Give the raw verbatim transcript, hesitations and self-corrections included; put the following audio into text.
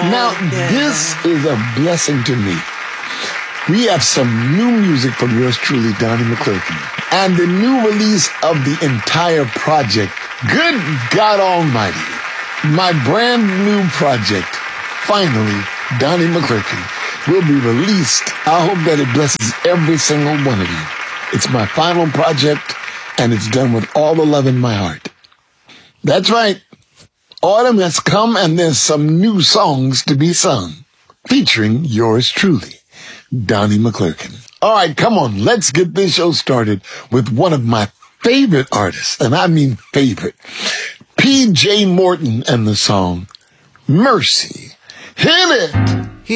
Now, this is a blessing to me. We have some new music from yours truly, Donnie McClurkin. And the new release of the entire project, good God Almighty, my brand new project, finally, Donnie McClurkin, will be released. I hope that it blesses every single one of you. It's my final project, and it's done with all the love in my heart. That's right. Autumn has come, and there's some new songs to be sung, featuring yours truly, Donnie McClurkin. All right, come on, let's get this show started with one of my favorite artists, and I mean favorite, P J Morton and the song, Mercy. Hit it!